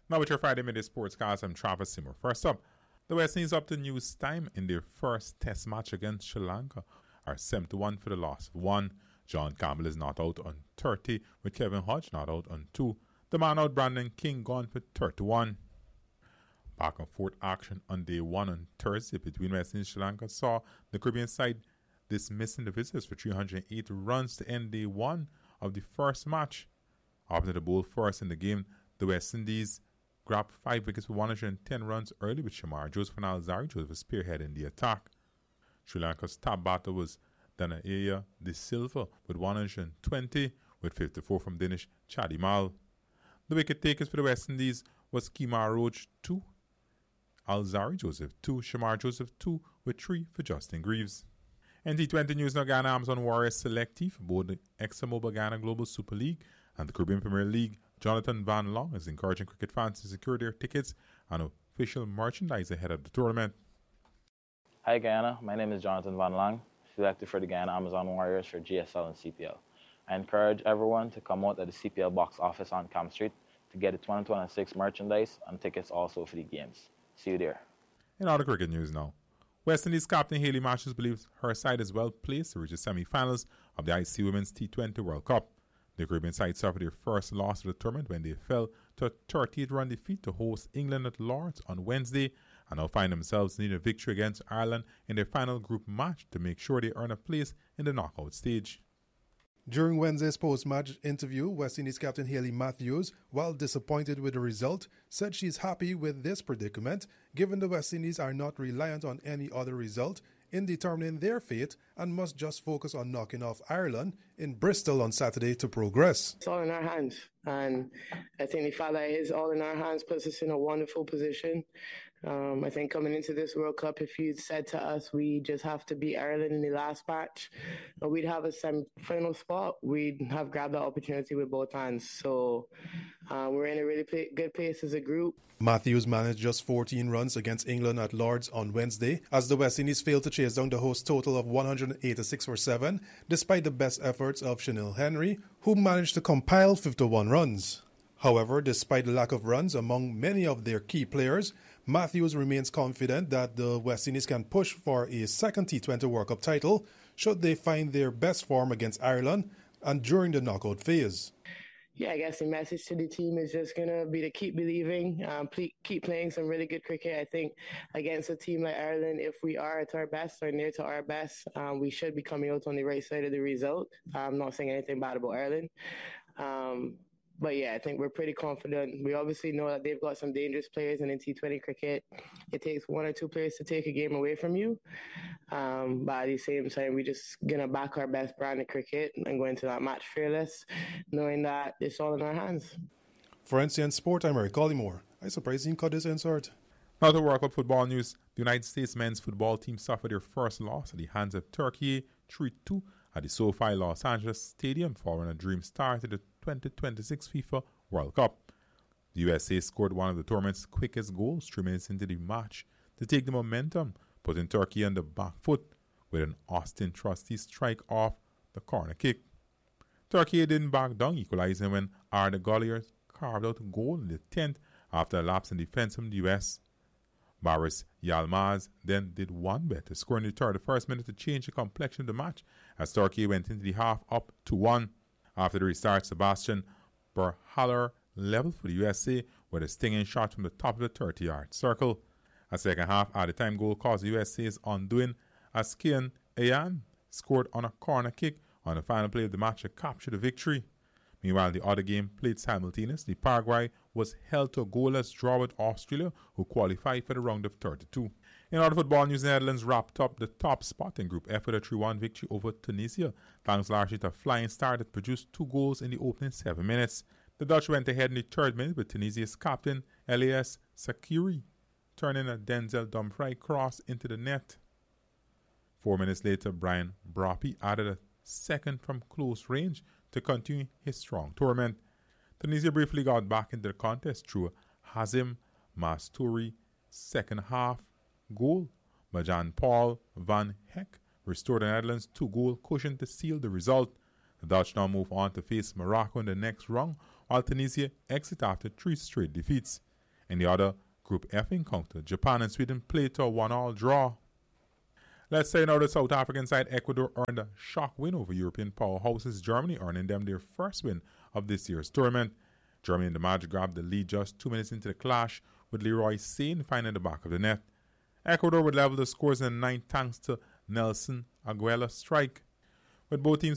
Now with your Friday Midday Sportscast, I'm Travis Seymour. First up, the West Indies up to news time in their first test match against Sri Lanka are 7-1 for the loss of 1. John Campbell is not out on 30, with Kevin Hodge not out on 2. The man out Brandon King gone for 31. Back and forth action on day 1 on Thursday between West Indies and Sri Lanka saw the Caribbean side dismissing the visitors for 308 runs to end day 1 of the first match. After the bowl first in the game, the West Indies grabbed 5 wickets for 110 runs early with Shamar Joseph and Alzarri Joseph spearheading the attack. Sri Lanka's top batter was Danayaya De Silva with 120, with 54 from Dinesh Chadimal. The wicket takers for the West Indies was Kemar Roach 2, Alzarri Joseph 2, Shamar Joseph 2, with 3 for Justin Greaves. NT20 News now Ghana Amazon Warriors selectee for both the ExxonMobil Ghana Global Super League and the Caribbean Premier League. Jonathan Van Long is encouraging cricket fans to secure their tickets and official merchandise ahead of the tournament. Hi Guyana, my name is Jonathan Van Long, selected for the Guyana Amazon Warriors for GSL and CPL. I encourage everyone to come out at the CPL box office on Camp Street to get the 2026 merchandise and tickets also for the games. See you there. In other cricket news now, West Indies captain Hayley Matthews believes her side is well placed to reach the semi-finals of the IC Women's T20 World Cup. The Caribbean side suffered their first loss of the tournament when they fell to a 38-run defeat to host England at Lords on Wednesday and now find themselves needing a victory against Ireland in their final group match to make sure they earn a place in the knockout stage. During Wednesday's post-match interview, West Indies captain Hayley Matthews, while disappointed with the result, said she is happy with this predicament, given the West Indies are not reliant on any other result in determining their fate and must just focus on knocking off Ireland in Bristol on Saturday to progress. It's all in our hands, and I think the fact that it is all in our hands puts us in a wonderful position. I think coming into this World Cup, if you'd said to us we just have to beat Ireland in the last match, we'd have a semi-final spot, we'd have grabbed that opportunity with both hands. So we're in a really good place as a group. Matthews managed just 14 runs against England at Lords on Wednesday as the West Indies failed to chase down the host total of 186 for 7, despite the best efforts of Chanel Henry, who managed to compile 51 runs. However, despite the lack of runs among many of their key players, Matthews remains confident that the West Indies can push for a second T20 World Cup title should they find their best form against Ireland and during the knockout phase. Yeah, I guess the message to the team is just going to be to keep believing, keep playing some really good cricket. I think against a team like Ireland, if we are at our best or near to our best, we should be coming out on the right side of the result. I'm not saying anything bad about Ireland. But yeah, I think we're pretty confident. We obviously know that they've got some dangerous players, and in T20 cricket, it takes 1 or 2 players to take a game away from you. But at the same time, we're just going to back our best brand of cricket and go into that match fearless, knowing that it's all in our hands. For NCN Sport, I'm Eric Collymore. I surprised you cut this insert. Now to World Cup football news. The United States men's football team suffered their first loss at the hands of Turkey 3-2 at the SoFi Los Angeles Stadium following a dream start to the 2026 FIFA World Cup. The USA scored one of the tournament's quickest goals 3 minutes into the match to take the momentum, putting Turkey on the back foot with an Austin Trusty strike off the corner kick. Turkey didn't back down, equalizing when Arda Gollier carved out a goal in the 10th after a lapse in defense from the US. Boris Yilmaz then did one better, scoring the 31st minute to change the complexion of the match as Turkey went into the half up 2-1. After the restart, Sebastian Berhaller leveled for the USA with a stinging shot from the top of the 30-yard circle. A second half added-time goal caused the USA's undoing as Kian Ayan scored on a corner kick on the final play of the match to capture the victory. Meanwhile, the other game played simultaneously. Paraguay was held to a goalless draw with Australia, who qualified for the round of 32. In other football news, the Netherlands wrapped up the top spot in Group F with a 3-1 victory over Tunisia, thanks largely to a flying start that produced 2 goals in the opening 7 minutes. The Dutch went ahead in the 3rd minute with Tunisia's captain Elias Sakiri turning a Denzel Dumfries cross into the net. 4 minutes later, Brian Broppy added a second from close range to continue his strong tournament. Tunisia briefly got back into the contest through Hazim Mastouri second half goal, but Jean-Paul van Heck restored the Netherlands 2-goal cushion to seal the result. The Dutch now move on to face Morocco in the next round, while Tunisia exit after 3 straight defeats. In the other Group F encounter, Japan and Sweden played to a 1-1 draw. Let's say now the South African side Ecuador earned a shock win over European powerhouses Germany, earning them their first win of this year's tournament. Germany and the Magic grabbed the lead just 2 minutes into the clash, with Leroy Sane finding the back of the net. Ecuador would level the scores in the ninth thanks to Nelson Aguilar's strike. With both teams